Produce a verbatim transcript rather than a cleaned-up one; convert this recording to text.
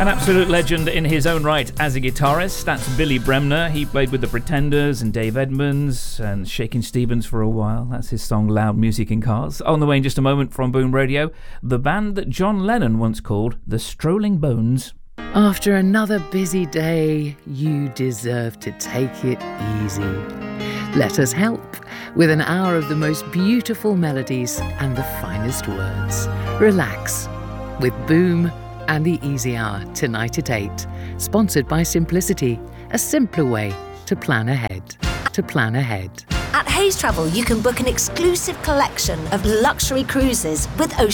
An absolute legend in his own right as a guitarist. That's Billy Bremner. He played with the Pretenders and Dave Edmunds and Shakin' Stevens for a while. That's his song Loud Music in Cars. On the way in just a moment from Boom Radio, the band that John Lennon once called the Strolling Bones. After another busy day, you deserve to take it easy. Let us help with an hour of the most beautiful melodies and the finest words. Relax with Boom and the Easy Hour tonight at eight. Sponsored by Simplicity, a simpler way to plan ahead. To plan ahead. At Hayes Travel, you can book an exclusive collection of luxury cruises with Ocean